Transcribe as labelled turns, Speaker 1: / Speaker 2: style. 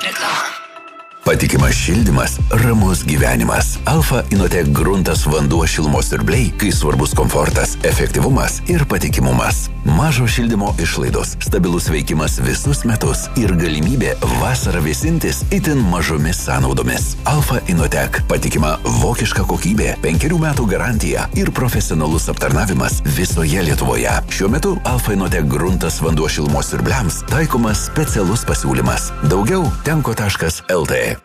Speaker 1: Reklama.
Speaker 2: Patikimas šildymas, ramus gyvenimas. Alfa Innotek gruntas, vanduo, šilumos siurbliai, kai svarbus komfortas, efektyvumas ir patikimumas. Mažo šildymo išlaidos, stabilus veikimas visus metus ir galimybė vasarą vėsintis itin mažomis sąnaudomis. Alfa Innotek. Patikima vokiška kokybė, 5 metų garantija ir profesionalus aptarnavimas visoje Lietuvoje. Šiuo metu Alfa Innotek gruntas, vanduo, šilumos siurbliams taikomas specialus pasiūlymas. Daugiau tenko.lt.